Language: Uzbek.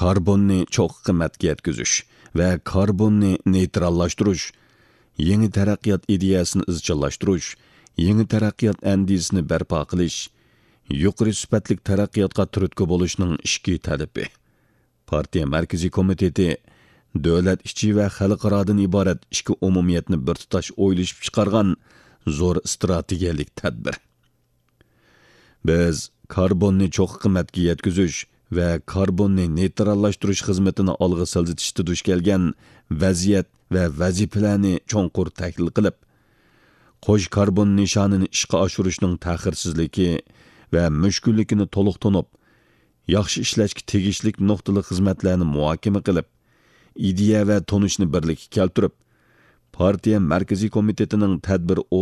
karbonni çok qimmatga yetkazish va karbonni neytrallashtirish, yangi taraqqiyot ideyasini izchillashtirish, yangi taraqqiyot andisini barpo qilish, yuqori sifatli taraqqiyotga turtki bo'lishning ishki talabi. Partiya Markaziy komiteti davlat ichi va xalqarodan iborat ishki umumiyatni bir tutash o'ylashib chiqargan zo'r strategiyalik tadbir. Biz karbonni çok qimmatga yetkazish va karbonni neytrallashtirish xizmatini olg'a siljitishda duch kelgan vaziyat va vazifalarni cho'nqur tahlil qilib, qo'sh karbon nishonini ishga oshirishning ta'xirsizligi va mushkulligini to'liq tunib, yaxshi ishlashga tegishli nuqtali xizmatlarni muhokama qilib, ideya va tunishni birlikka keltirib, partiya Markaziy komitetining tadbir